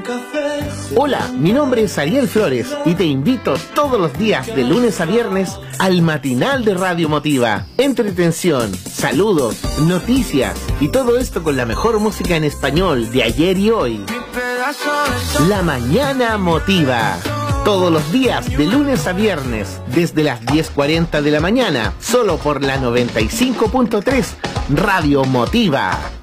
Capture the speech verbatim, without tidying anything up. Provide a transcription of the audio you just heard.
Hola, mi nombre es Ariel Flores y te invito todos los días de lunes a viernes al matinal de Radio Motiva. Entretención, saludos, noticias y todo esto con la mejor música en español de ayer y hoy. La Mañana Motiva. Todos los días de lunes a viernes desde las diez cuarenta de la mañana, solo por la noventa y cinco punto tres Radio Motiva.